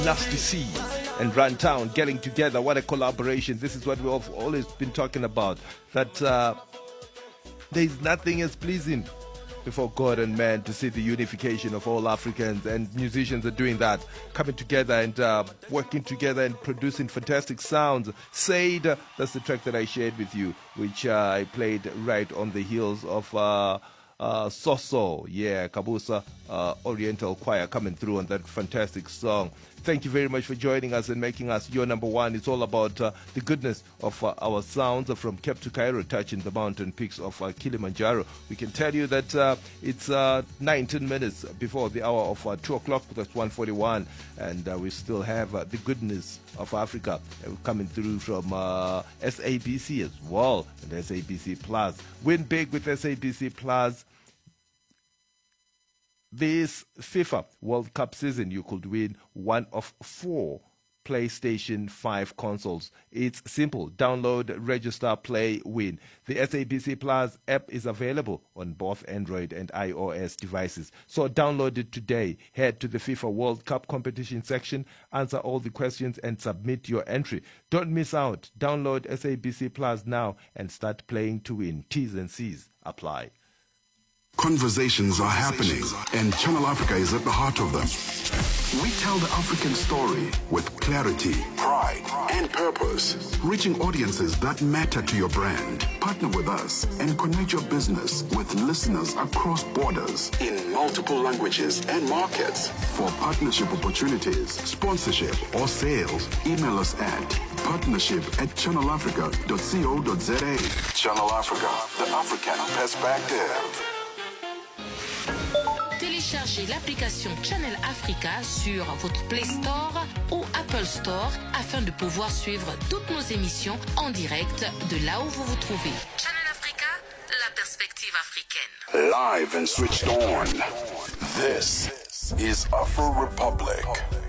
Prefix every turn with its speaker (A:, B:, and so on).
A: Nasty C and Runtown getting together. What a collaboration. This is what we've always been talking about. That there's nothing as pleasing before God and man to see the unification of all Africans, and musicians are doing that, coming together and working together and producing fantastic sounds. Said, that's the track that I shared with you, which I played right on the heels of Soso, Kabusa Oriental Choir coming through on that fantastic song. Thank you very much for joining us and making us your number one. It's all about the goodness of our sounds from Cape to Cairo, touching the mountain peaks of Kilimanjaro. We can tell you that it's 19 minutes before the hour of 2 o'clock, that's 1:41, and we still have the goodness of Africa coming through from SABC as well, and SABC Plus. Win big with SABC Plus. This FIFA World Cup season, you could win one of 4 PlayStation 5 consoles. It's simple. Download, register, play, win. The SABC Plus app is available on both Android and iOS devices. So download it today. Head to the FIFA World Cup competition section, answer all the questions, and submit your entry. Don't miss out. Download SABC Plus now and start playing to win. T's and C's apply.
B: Conversations are happening, and Channel Africa is at the heart of them. We tell the African story with clarity, pride, and purpose, reaching audiences that matter to your brand. Partner with us and connect your business with listeners across borders in multiple languages and markets. For partnership opportunities, sponsorship, or sales, email us at partnership@channelafrica.co.za. Channel Africa, the African perspective.
C: Téléchargez l'application Channel Africa sur votre Play Store ou Apple Store afin de pouvoir suivre toutes nos émissions en direct de là où vous vous trouvez. Channel Africa, la perspective africaine.
B: Live and switched on. This is Afro Republic.